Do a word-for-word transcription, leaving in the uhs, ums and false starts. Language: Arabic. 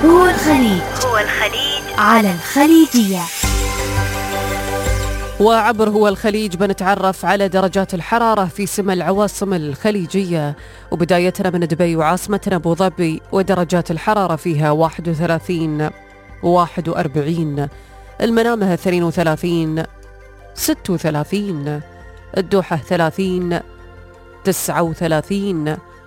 هو الخليج هو الخليج على الخليجية. وعبر هو الخليج بنتعرف على درجات الحرارة في سما العواصم الخليجية، وبدايتنا من دبي وعاصمتنا أبو ظبي، ودرجات الحرارة فيها واحد وثلاثين واحد وأربعين، المنامة اثنين وثلاثين ستة وثلاثين، الدوحة ثلاثين تسعة وثلاثين،